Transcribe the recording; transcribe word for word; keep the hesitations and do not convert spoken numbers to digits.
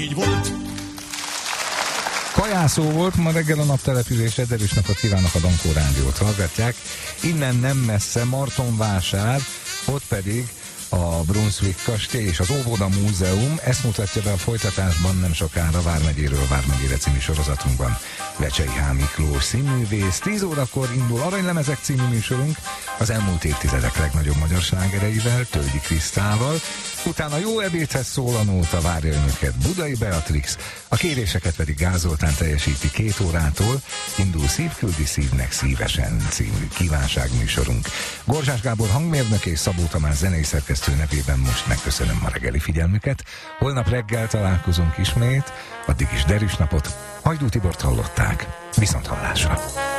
Így volt. Kajászó volt ma reggel a naptelepülésre, erős napot kívánok, a Dankó Rádiót hallgatják. Innen nem messze Martonvásár, ott pedig a Brunswick kastély és az Óvoda Múzeum. Ezt mutatja be a folytatásban nem sokára Vármegyéről Vármegyére című sorozatunkban Vecsei H. Miklós színművész. tíz órakor indul Aranylemezek című műsorunk az elmúlt évtizedek legnagyobb magyar slágereivel, Tölgyi Krisztával. Utána Jó ebédhez szól a nóta, várja önöket Budai Beatrix, a kéréseket pedig Gáz Zoltán teljesíti két órától. Indul Szívküldi szívnek szívesen című kívánságműsorunk. Gorzsás Gábor hangmérnök és Szabó Tamás zenei szerkesztő nevében most megköszönöm a reggeli figyelmüket. Holnap reggel találkozunk ismét, addig is derűs napot. Hajdú Tibort hallották. Viszont hallásra!